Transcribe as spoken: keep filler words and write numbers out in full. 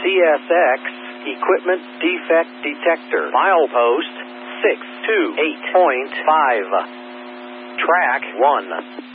C S X Equipment Defect Detector. Milepost six two eight point five. Track one.